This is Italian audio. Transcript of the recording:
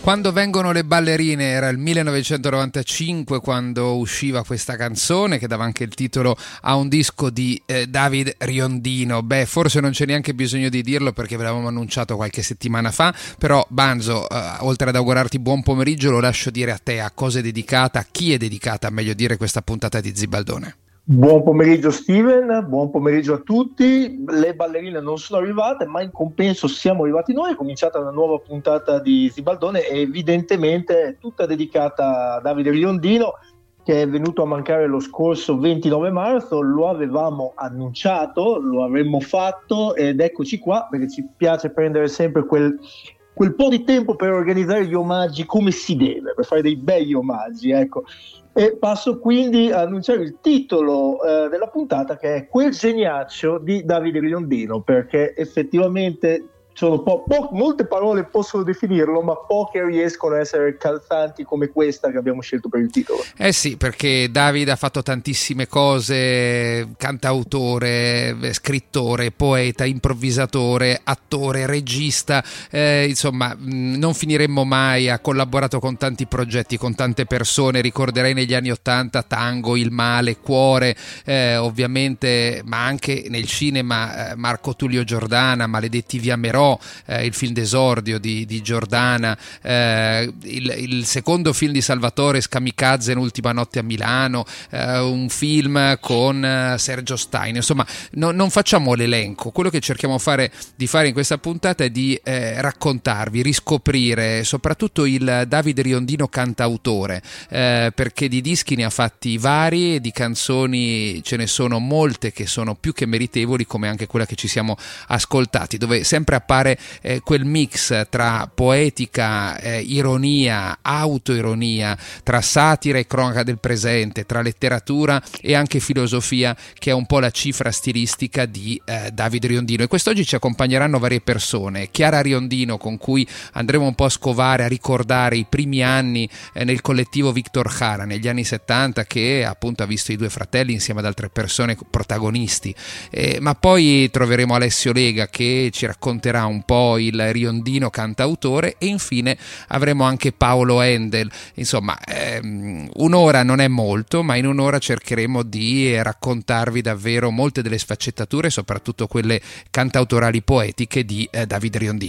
Quando vengono le ballerine era il 1995 quando usciva questa canzone che dava anche il titolo a un disco di David Riondino. Beh, forse non c'è neanche bisogno di dirlo perché ve l'avevamo annunciato qualche settimana fa, però Banzo, oltre ad augurarti buon pomeriggio, lo lascio dire a te a cosa è dedicata, a chi è dedicata, a meglio dire, questa puntata di Zibaldone. Buon pomeriggio Steven, buon pomeriggio a tutti. Le ballerine non sono arrivate, ma in compenso siamo arrivati noi. È cominciata una nuova puntata di Zibaldone e evidentemente tutta dedicata a Davide Riondino, che è venuto a mancare lo scorso 29 marzo. Lo avevamo annunciato, lo avremmo fatto ed eccoci qua, perché ci piace prendere sempre quel po' di tempo per organizzare gli omaggi come si deve, per fare dei begli omaggi, ecco. E passo quindi a annunciare il titolo della puntata, che è Quel geniaccio di Davide Riondino, perché effettivamente sono molte parole possono definirlo, ma poche riescono a essere calzanti come questa che abbiamo scelto per il titolo. Eh sì, perché Davide ha fatto tantissime cose: cantautore, scrittore, poeta, improvvisatore, attore, regista, insomma non finiremmo mai. Ha collaborato con tanti progetti, con tante persone. Ricorderei negli anni '80 Tango, Il male, Cuore, ovviamente, ma anche nel cinema Marco Tullio Giordana, Maledetti via Merò, il film d'esordio di Giordana, il secondo film di Salvatore, Kamikaze, L'ultima notte a Milano, un film con Sergio Stein. Insomma, non facciamo l'elenco. Quello che cerchiamo di fare in questa puntata è di raccontarvi, riscoprire soprattutto il Davide Riondino cantautore, perché di dischi ne ha fatti vari e di canzoni ce ne sono molte che sono più che meritevoli, come anche quella che ci siamo ascoltati, dove sempre appare quel mix tra poetica, ironia, autoironia, tra satira e cronaca del presente, tra letteratura e anche filosofia, che è un po' la cifra stilistica di Davide Riondino. E quest'oggi ci accompagneranno varie persone: Chiara Riondino, con cui andremo un po' a scovare, a ricordare i primi anni nel collettivo Victor Jara negli anni '70, che appunto ha visto i due fratelli insieme ad altre persone protagonisti, ma poi troveremo Alessio Lega, che ci racconterà un po' il Riondino cantautore, e infine avremo anche Paolo Endel. Insomma, un'ora non è molto, ma in un'ora cercheremo di raccontarvi davvero molte delle sfaccettature, soprattutto quelle cantautorali poetiche di Davide Riondino.